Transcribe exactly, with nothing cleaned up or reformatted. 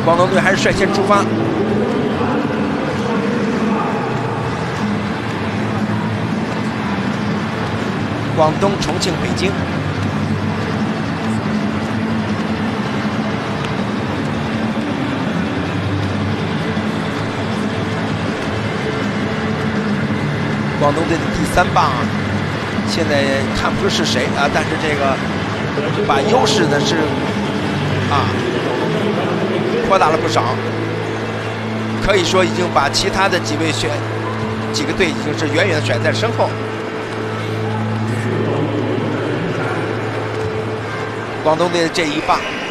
广东队还是率先出发。广东、重庆、北京。广东队的第三棒，现在看不出是谁啊，但是这个把优势呢是啊扩大了不少，可以说已经把其他的几位选几个队已经是远远甩在身后。广东队的这一棒